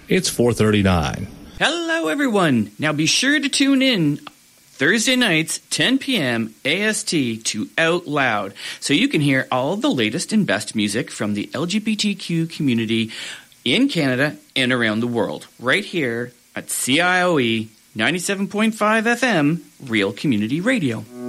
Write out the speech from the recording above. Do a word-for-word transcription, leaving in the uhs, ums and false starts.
It's four thirty-nine. Hello, everyone. Now be sure to tune in Thursday nights, ten p.m. A S T to Out Loud, so you can hear all the latest and best music from the L G B T Q community in Canada and around the world, right here at C I O E ninety-seven point five F M, Real Community Radio.